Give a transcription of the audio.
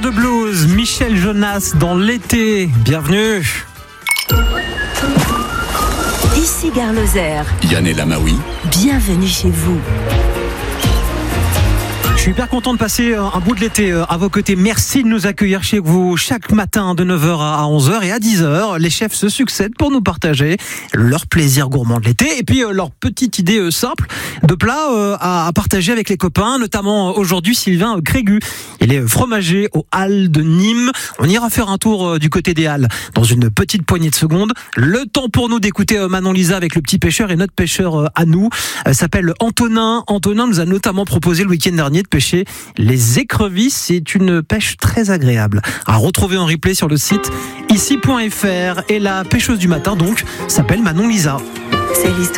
de blues, Michel Jonas dans l'été. Bienvenue. Ici Gare Lozère. Yann Lamaoui. Bienvenue chez vous. Je suis hyper content de passer un bout de l'été à vos côtés. Merci de nous accueillir chez vous chaque matin de 9h à 11h et à 10h. Les chefs se succèdent pour nous partager leur plaisir gourmand de l'été et puis leur petite idée simple de plat à partager avec les copains, notamment aujourd'hui Sylvain Crégu. Il est fromager aux Halles de Nîmes. On ira faire un tour du côté des Halles dans une petite poignée de secondes. Le temps pour nous d'écouter Manon Lisa avec le petit pêcheur et notre pêcheur à nous s'appelle Antonin. Antonin nous a notamment proposé le week-end dernier de pêcher les écrevisses. C'est une pêche très agréable à retrouver en replay sur le site ici.fr. Et la pêcheuse du matin donc s'appelle Manon Lisa. C'est l'histoire.